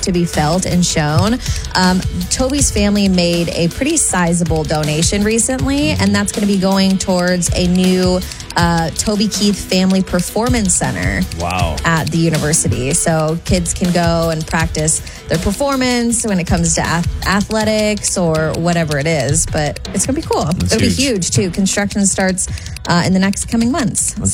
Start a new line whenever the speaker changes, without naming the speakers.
to be felt and shown. Toby's family made a pretty sizable donation recently, and that's going to be going towards a new Toby Keith Family Performance Center.
Wow.
At the university. So kids can go and practice their performance when it comes to athletics or whatever it is. But it's going to be cool. It'll be huge, too. Construction starts in the next coming months.